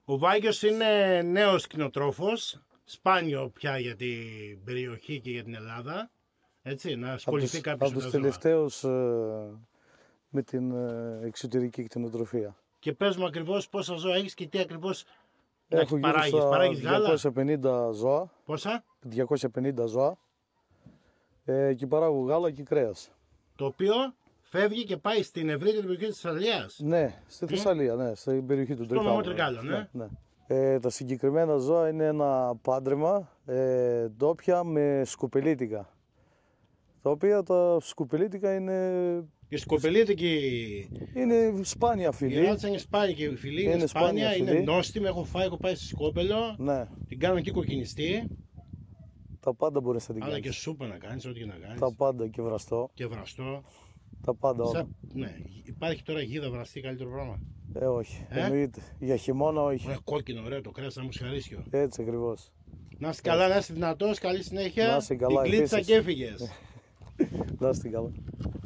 Ο Βάγγιος είναι νέος κτηνοτρόφος, σπάνιο πια για την περιοχή και για την Ελλάδα. Έτσι, να ασχοληθεί κάποιος με τα από τους ζώα. τελευταίους με την εξωτερική κτηνοτροφία. Και πες μου ακριβώς πόσα ζώα έχεις και τι ακριβώς Έχω γύρω παράγεις. στα Παράγεις γάλα. 250 ζώα. Πόσα? 250 ζώα. Και παράγω γάλα και κρέας. Το οποίο φεύγει και πάει στην ευρύτερη περιοχή της Θεσσαλίας. Ναι, στη Θεσσαλία, ναι, στην περιοχή του νομό Τρικάλου. Τρικάλου, ναι. Τα συγκεκριμένα ζώα είναι ένα πάντρεμα ντόπια με σκοπελίτικα. Τα οποία τα σκοπελίτικα Η σκοπελίτικη είναι σπάνια η φυλή. ράτσα είναι σπάνια και η φυλή είναι Είναι σπάνια, σπάνια είναι φυλή. νόστιμη. Έχω πάει σε σκόπελο, Ναι, την κάνω και κοκκινιστή. τα πάντα μπορείς να την Αλλά κάνεις. και σούπα να κάνεις, ό,τι και να κάνεις. Τα πάντα και βραστό. Και βραστό. Τα πάντα όλα. Ναι, υπάρχει τώρα γίδα βραστή καλύτερο πράγμα. Όχι, εννοείται. Για χειμώνα όχι. Ωραία, κόκκινο, ωραίο το κρέας, σαν μουσχαρίσιο. Έτσι ακριβώς. Να είσαι καλά, να είσαι δυνατός, καλή συνέχεια. Να είσαι καλά, Την κλίτσα επίσης. και έφυγες. Να είστε καλά.